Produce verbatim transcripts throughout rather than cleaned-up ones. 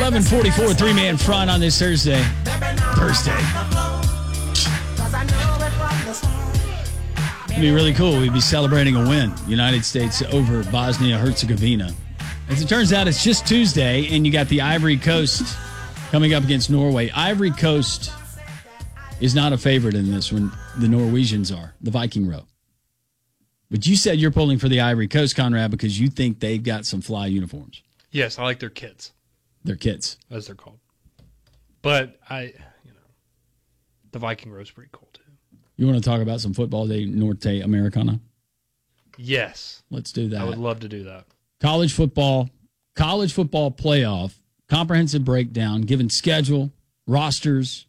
eleven forty-four, three-man front on this Thursday. Thursday. It'd be really cool. We'd be celebrating a win. United States over Bosnia-Herzegovina. As it turns out, it's just Tuesday, and you got the Ivory Coast coming up against Norway. Ivory Coast is not a favorite in this one. The Norwegians are, the Viking row. But you said you're pulling for the Ivory Coast, Conrad, because you think they've got some fly uniforms. Yes, I like their kits. Their kits. As they're called. But, I, you know, the Viking row's pretty cool, too. You want to talk about some football de Norte Americana? Yes. Let's do that. I would love to do that. College football, college football playoff, comprehensive breakdown, given schedule, rosters,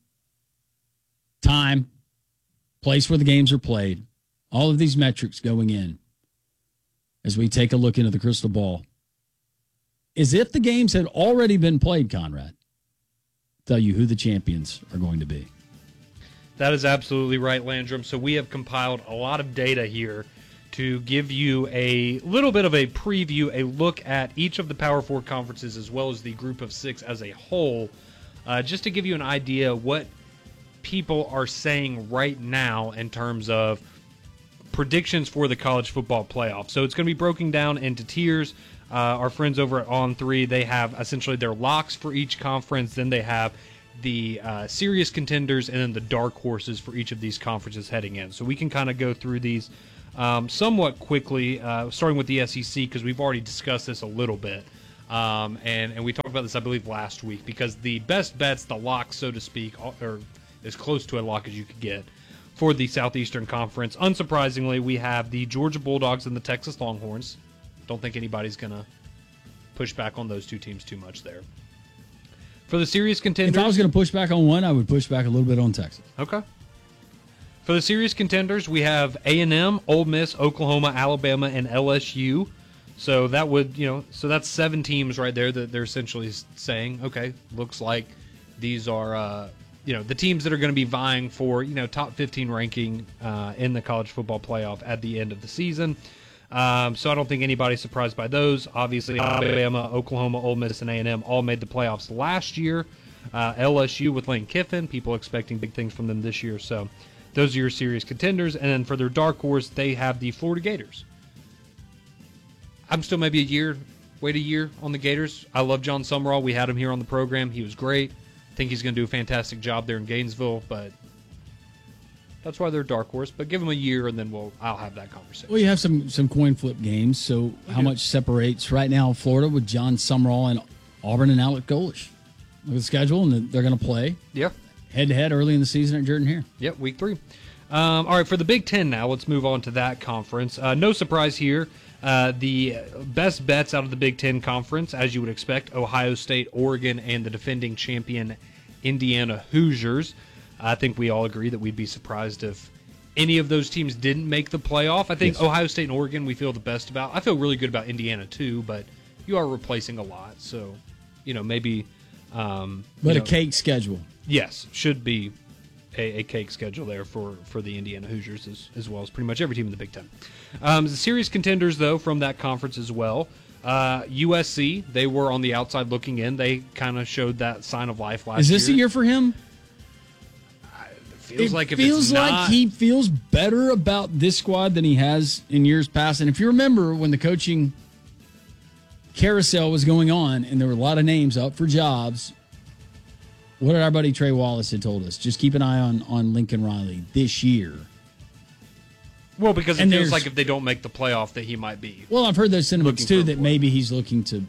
time, place where the games are played, all of these metrics going in as we take a look into the crystal ball. As if the games had already been played, Conrad. Tell you who the champions are going to be. That is absolutely right, Landrum. So we have compiled a lot of data here to give you a little bit of a preview, a look at each of the Power Four conferences as well as the Group of Six as a whole, uh, just to give you an idea what people are saying right now in terms of predictions for the college football playoff. So it's going to be broken down into tiers. Uh, our friends over at On three, they have essentially their locks for each conference. Then they have the uh, serious contenders and then the dark horses for each of these conferences heading in. So we can kind of go through these um, somewhat quickly, uh, starting with the S E C, because we've already discussed this a little bit. Um, and, and we talked about this, I believe, last week, because the best bets, the locks, so to speak, are as close to a lock as you could get for the Southeastern Conference. Unsurprisingly, we have the Georgia Bulldogs and the Texas Longhorns. Don't think anybody's going to push back on those two teams too much there. For the serious contenders... If I was going to push back on one, I would push back a little bit on Texas. Okay. For the serious contenders, we have A and M, Ole Miss, Oklahoma, Alabama, and L S U. So that would, you know, so that's seven teams right there that they're essentially saying, okay, looks like these are, uh, you know, the teams that are going to be vying for, you know, top fifteen ranking uh, in the college football playoff at the end of the season. Um, so I don't think anybody's surprised by those. Obviously, Alabama, Oklahoma, Ole Miss, and A and M all made the playoffs last year. Uh, L S U with Lane Kiffin, people expecting big things from them this year. So those are your serious contenders. And then for their dark horse, they have the Florida Gators. I'm still maybe a year, wait a year on the Gators. I love John Summerall. We had him here on the program. He was great. I think he's going to do a fantastic job there in Gainesville, but that's why they're dark horse. But give them a year, and then we'll I'll have that conversation. Well, you have some some coin flip games. So how much separates right now Florida with John Summerall and Auburn and Alec Golish? Look at the schedule, and they're going to play. Yeah, head to head early in the season at Jordan Hare. Yep, week three. Um, all right, for the Big Ten now, let's move on to that conference. Uh, no surprise here. Uh, the best bets out of the Big Ten Conference, as you would expect, Ohio State, Oregon, and the defending champion Indiana Hoosiers. I think we all agree that we'd be surprised if any of those teams didn't make the playoff. I think yes. Ohio State and Oregon we feel the best about. I feel really good about Indiana too, but you are replacing a lot. So, you know, maybe... Um, but you a know, cake schedule. Yes, should be a, a cake schedule there for, for the Indiana Hoosiers as, as well as pretty much every team in the Big Ten. Um, the serious contenders, though, from that conference as well. Uh, U S C, they were on the outside looking in. They kind of showed that sign of life last year. Is this year. a year for him? It feels it like if feels it's like not... he feels better about this squad than he has in years past. And if you remember when the coaching carousel was going on and there were a lot of names up for jobs, what did our buddy Trey Wallace had told us? Just keep an eye on, on Lincoln Riley this year. Well, because it and feels like if they don't make the playoff that he might be. Well, I've heard those sentiments too, that maybe he's looking to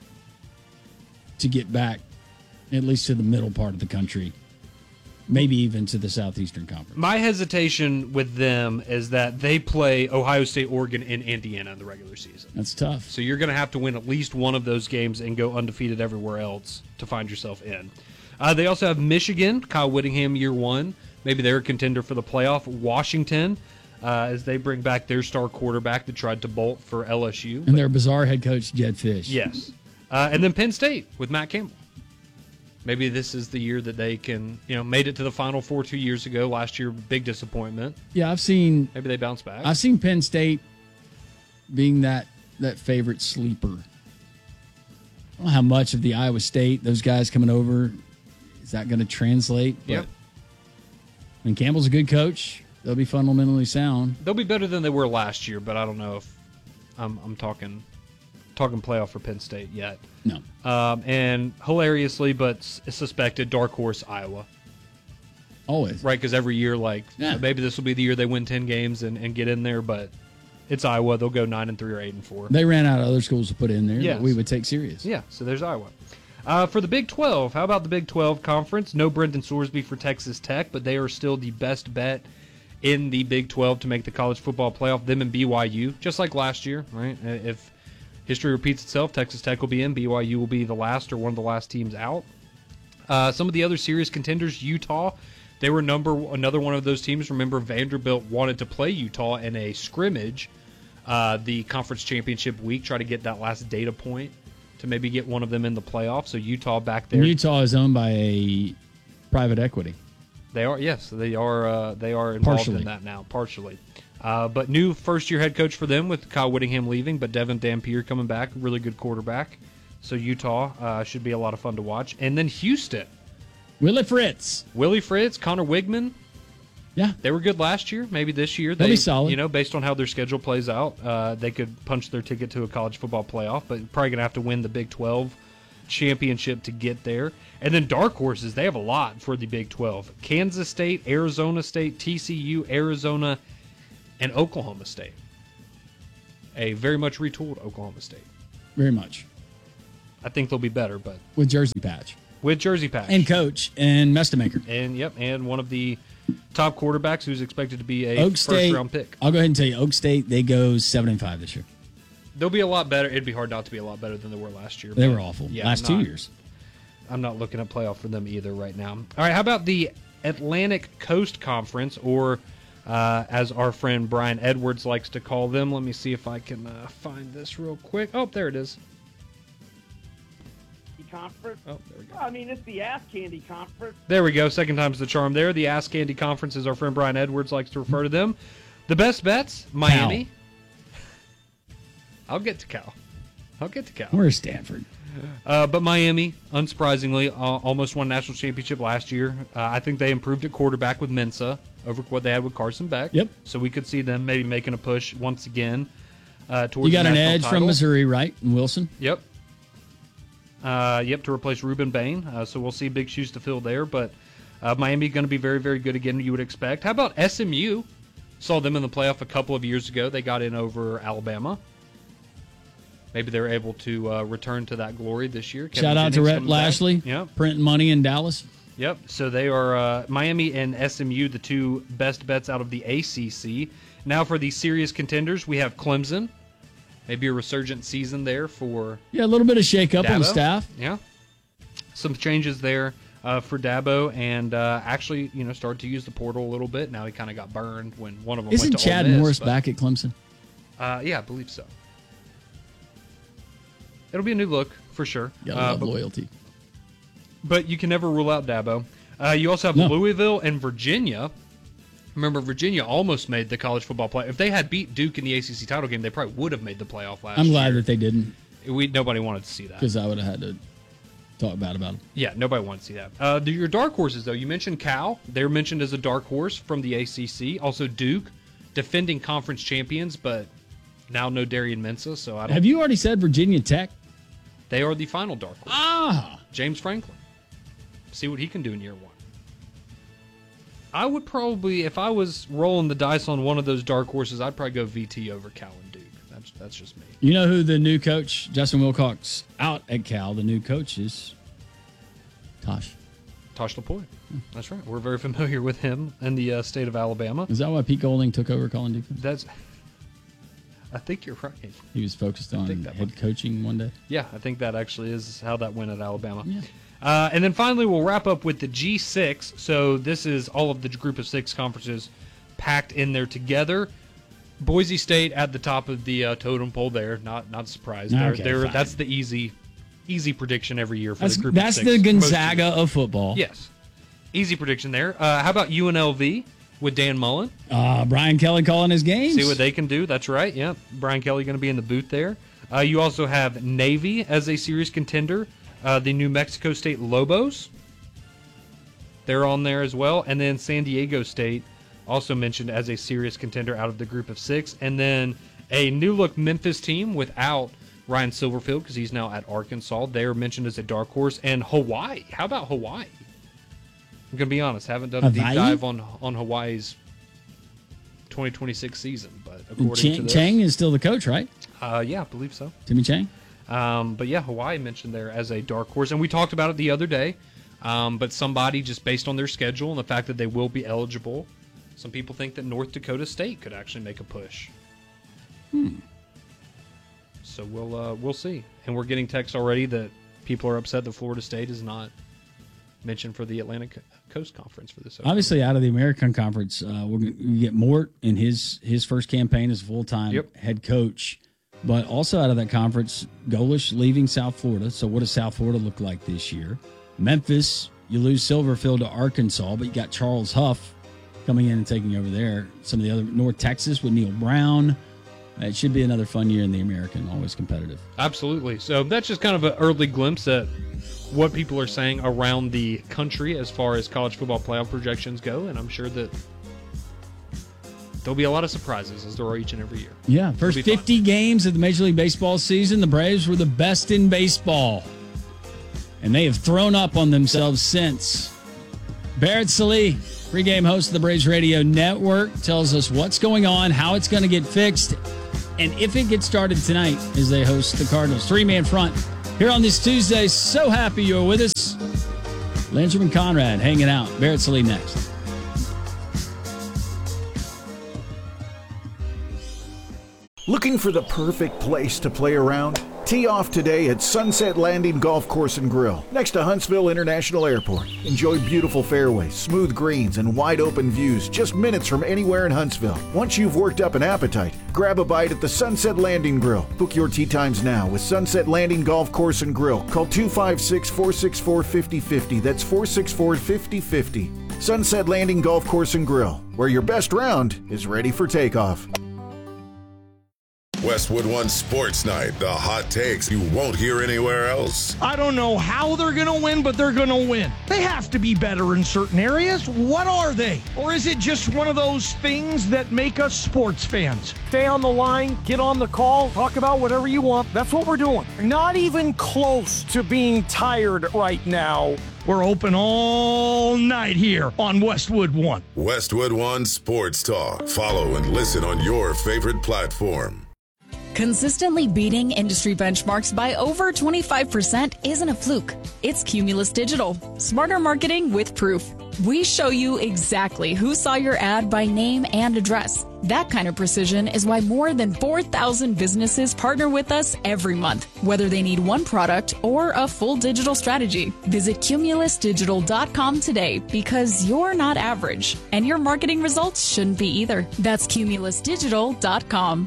to get back at least to the middle part of the country, maybe even to the Southeastern Conference. My hesitation with them is that they play Ohio State, Oregon, and Indiana in the regular season. That's tough. So you're going to have to win at least one of those games and go undefeated everywhere else to find yourself in. Uh, they also have Michigan, Kyle Whittingham, year one. Maybe they're a contender for the playoff. Washington, uh, as they bring back their star quarterback that tried to bolt for L S U. And their bizarre head coach, Jed Fish. Yes. Uh, and then Penn State with Matt Campbell. Maybe this is the year that they can, you know, made it to the Final Four two years ago. Last year, big disappointment. Yeah, I've seen... Maybe they bounce back. I've seen Penn State being that, that favorite sleeper don't know how much of the Iowa State, those guys coming over, is that going to translate? But, Yep. I mean, Campbell's a good coach. They'll be fundamentally sound. They'll be better than they were last year, but I don't know if I'm, I'm talking talking playoff for Penn State yet. No. Um, and hilariously, but s- suspected, dark horse Iowa. Always. Right, because every year, like, Yeah. maybe this will be the year they win ten games and, and get in there, but it's Iowa. They'll go nine and three or eight and four. They ran out of other schools to put in there Yes. that we would take serious. Yeah, so there's Iowa. Uh, for the Big twelve, how about the Big twelve Conference? No Brendan Sorsby for Texas Tech, but they are still the best bet in the Big twelve to make the college football playoff. Them and B Y U, just like last year, right? If history repeats itself, Texas Tech will be in, B Y U will be the last or one of the last teams out. Uh, some of the other serious contenders, Utah, they were number another one of those teams. Remember, Vanderbilt wanted to play Utah in a scrimmage uh, the conference championship week, try to get that last data point to maybe get one of them in the playoffs. So Utah back there. And Utah is owned by a private equity. They are, yes, they are. Uh, they are involved Partially. in that now, partially. Uh, but new first-year head coach for them with Kyle Whittingham leaving, but Devin Dampier coming back, really good quarterback. So Utah uh, should be a lot of fun to watch. And then Houston, Willie Fritz. Willie Fritz, Connor Wigman. Yeah. They were good last year. Maybe this year They'll they, be solid. You know, based on how their schedule plays out, uh, they could punch their ticket to a college football playoff. But probably gonna have to win the Big twelve championship to get there. And then dark horses, they have a lot for the Big twelve: Kansas State, Arizona State, T C U, Arizona, and Oklahoma State. A very much retooled Oklahoma State. Very much. I think they'll be better, but With Jersey Patch. with Jersey Patch And coach and Mestamaker. and yep, and one of the top quarterbacks who's expected to be a Oak first State. round pick. I'll go ahead and tell you, Oak State, they go seven and five this year. They'll be a lot better. It'd be hard not to be a lot better than they were last year. They but were awful. yeah, Last I'm two not- years. I'm not looking at playoff for them either right now. All right, how about the Atlantic Coast Conference, or uh, as our friend Brian Edwards likes to call them? Let me see if I can uh, find this real quick. Oh, there it is. Conference. Oh, there we go. I mean, it's the Ass Candy Conference. There we go. Second time's the charm there. The Ass Candy Conference, as our friend Brian Edwards likes to refer to them. The best bets, Miami. I'll get to Cal. I'll get to Cal. Where's Stanford? Uh, but Miami, unsurprisingly, uh, almost won a national championship last year. Uh, I think they improved at quarterback with Mensa over what they had with Carson Beck. Yep. So we could see them maybe making a push once again uh, towards You got the an national edge title. from Missouri, right? And Wilson? Yep. Uh, yep, to replace Reuben Bain. Uh, so we'll see big shoes to fill there. But uh, Miami going to be very, very good again, you would expect. How about S M U? Saw them in the playoff a couple of years ago. They got in over Alabama. Maybe they're able to uh, return to that glory this year. Kevin Shout out to Jennings Rhett coming back. Lashley. Yep. Printing money in Dallas. Yep. So they are uh, Miami and S M U, the two best bets out of the A C C. Now for the serious contenders, we have Clemson. Maybe a resurgent season there for Yeah, a little bit of shake up on the Dabo. staff. Yeah. Some changes there uh, for Dabo, and uh, actually, you know, started to use the portal a little bit. Now he kind of got burned when one of them Isn't went to Chad Ole Miss, Morris but, back at Clemson? Uh, yeah, I believe so. It'll be a new look for sure. Gotta Uh, love but, loyalty. but you can never rule out Dabo. Uh, you also have No. Louisville and Virginia. Remember, Virginia almost made the college football play. If they had beat Duke in the A C C title game, they probably would have made the playoff last I'm glad year. that they didn't, We nobody wanted to see that. because I would have had to talk bad about them. Yeah, nobody wanted to see that. Uh, the, your dark horses, though, you mentioned Cal. They're mentioned as a dark horse from the A C C. Also Duke, defending conference champions, but now no Darian Mensah, so I don't. Have you already said Virginia Tech? They are the final dark horse. Ah, James Franklin. See what he can do in year one. I would probably, if I was rolling the dice on one of those dark horses, I'd probably go V T over Cal and Duke. That's that's just me. you know who the new coach, Justin Wilcox, out at Cal, the new coach is Tosh. Tosh Lapointe. That's right. We're very familiar with him in the uh, state of Alabama. Is that why Pete Golding took over calling defense? That's. I think you're right. He was focused on think that head coaching one day. Yeah, I think that actually is how that went at Alabama. Yeah. Uh, and then finally, we'll wrap up with the G six. So this is all of the group of six conferences packed in there together. Boise State at the top of the uh, totem pole there. Not not surprised. They're, Okay, they're, fine. that's the easy easy prediction every year for That's, the group that's of six. the Most Gonzaga years. of football. Yes. Easy prediction there. Uh, how about U N L V with Dan Mullen? Uh, Brian Kelly calling his games. See what they can do. That's right. Yeah. Brian Kelly going to be in the booth there. Uh, you also have Navy as a serious contender. Uh, the New Mexico State Lobos, they're on there as well. And then San Diego State, also mentioned as a serious contender out of the group of six. And then a new-look Memphis team without Ryan Silverfield, because he's now at Arkansas. They're mentioned as a dark horse. And Hawaii. How about Hawaii? I'm going to be honest. Haven't done a Hawaii? deep dive on, on Hawaii's twenty twenty-six season. But according Ch- to this, Chang is still the coach, right? Uh, yeah, I believe so. Timmy Chang? Um, but yeah, Hawaii mentioned there as a dark horse. And we talked about it the other day. Um, but somebody, just based on their schedule and the fact that they will be eligible, some people think that North Dakota State could actually make a push. Hmm. So we'll uh, we'll see. And we're getting texts already that people are upset that Florida State is not mentioned for the Atlantic Coast Conference for this. Obviously, out of the American Conference, uh, we're going to get Mort in his his first campaign as full-time Yep. head coach. But also out of that conference, Golish leaving South Florida. So what does South Florida look like this year? Memphis, you lose Silverfield to Arkansas, but you got Charles Huff coming in and taking over there. Some of the other, North Texas with Neil Brown. It should be another fun year in the American, always competitive. Absolutely. So that's just kind of an early glimpse at what people are saying around the country as far as college football playoff projections go, and I'm sure that there'll be a lot of surprises, as there are each and every year. Yeah, first fifty fun. games of the Major League Baseball season, the Braves were the best in baseball. And they have thrown up on themselves since. Barrett Sallee, pregame host of the Braves Radio Network, tells us what's going on, how it's going to get fixed, and if it gets started tonight as they host the Cardinals. Three-man front here on this Tuesday. So happy you're with us. Landrum and Conrad hanging out. Barrett Sallee next. Looking for the perfect place to play around? Tee off today at Sunset Landing Golf Course and Grill, next to Huntsville International Airport. Enjoy beautiful fairways, smooth greens, and wide open views just minutes from anywhere in Huntsville. Once you've worked up an appetite, grab a bite at the Sunset Landing Grill. Book your tee times now with Sunset Landing Golf Course and Grill. Call two five six, four six four, five oh five oh. That's four six four, five oh five oh. Sunset Landing Golf Course and Grill, where your best round is ready for takeoff. Westwood One Sports Night, the hot takes you won't hear anywhere else. I don't know how they're going to win, but they're going to win. They have to be better in certain areas. What are they? Or is it just one of those things that make us sports fans? Stay on the line, get on the call, talk about whatever you want. That's what we're doing. Not even close to being tired right now. We're open all night here on Westwood One. Westwood One Sports Talk. Follow and listen on your favorite platform. Consistently beating industry benchmarks by over twenty-five percent isn't a fluke. It's Cumulus Digital. Smarter marketing with proof. We show you exactly who saw your ad by name and address. That kind of precision is why more than four thousand businesses partner with us every month, whether they need one product or a full digital strategy. Visit Cumulus Digital dot com today, because you're not average, and your marketing results shouldn't be either. That's Cumulus Digital dot com.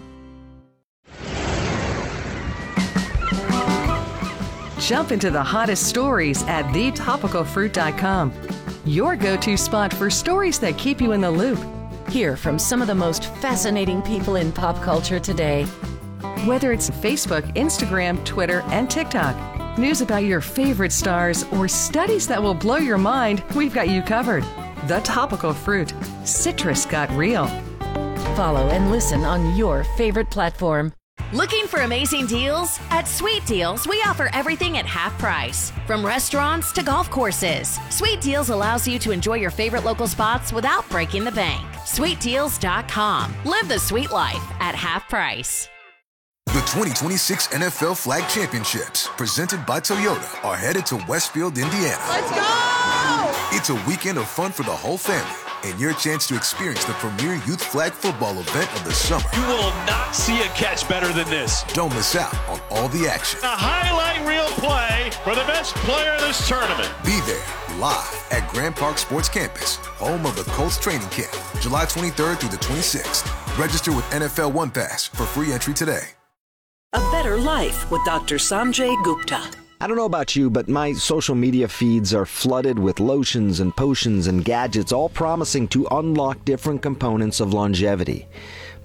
Jump into the hottest stories at the topical fruit dot com. Your go-to spot for stories that keep you in the loop. Hear from some of the most fascinating people in pop culture today. Whether it's Facebook, Instagram, Twitter, and TikTok, news about your favorite stars, or studies that will blow your mind, we've got you covered. The Topical Fruit. Citrus got real. Follow and listen on your favorite platform. Looking for amazing deals? At Sweet Deals, we offer everything at half price. From restaurants to golf courses, Sweet Deals allows you to enjoy your favorite local spots without breaking the bank. Sweet Deals dot com. Live the sweet life at half price. The twenty twenty-six N F L Flag Championships, presented by Toyota, are headed to Westfield, Indiana. Let's go! It's a weekend of fun for the whole family, and your chance to experience the premier youth flag football event of the summer. You will not see a catch better than this. Don't miss out on all the action. A highlight reel play for the best player in this tournament. Be there live at Grand Park Sports Campus, home of the Colts training camp, July twenty-third through the twenty-sixth. Register with N F L One Pass for free entry today. A better life with Doctor Sanjay Gupta. I don't know about you, but my social media feeds are flooded with lotions and potions and gadgets, all promising to unlock different components of longevity.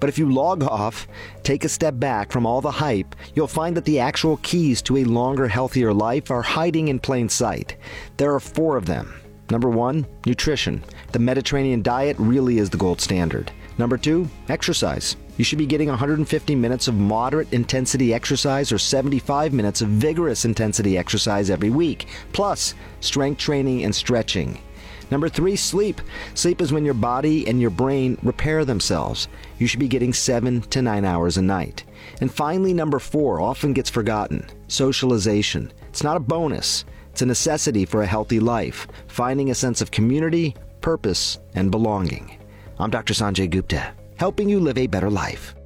But if you log off, take a step back from all the hype, you'll find that the actual keys to a longer, healthier life are hiding in plain sight. There are four of them. Number one, nutrition. The Mediterranean diet really is the gold standard. Number two, exercise. You should be getting one hundred fifty minutes of moderate intensity exercise or seventy-five minutes of vigorous intensity exercise every week, plus strength training and stretching. Number three, sleep. Sleep is when your body and your brain repair themselves. You should be getting seven to nine hours a night. And finally, number four, often gets forgotten, socialization. It's not a bonus. It's a necessity for a healthy life, finding a sense of community, purpose, and belonging. I'm Doctor Sanjay Gupta, helping you live a better life.